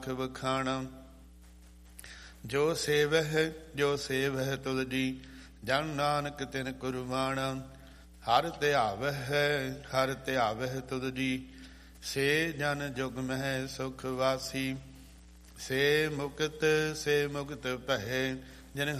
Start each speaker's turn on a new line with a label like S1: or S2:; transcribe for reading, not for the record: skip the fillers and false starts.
S1: ਵਖਾਣਾ। ਜੋ ਸੇਵਹਿ ਤੁਧ ਜੀ, ਜਨ ਨਾਨਕ ਤਿਨ ਕੁਰਬਾਣਾ। ਹਰ ਧਿਆਵਹਿ ਤੁਧ ਜੀ, ਸੇ ਜਨ ਜੁਗ ਮਹਿ ਸੁਖ ਵਾਸੀ। ਸੇ ਮੁਕਤ ਭਏ,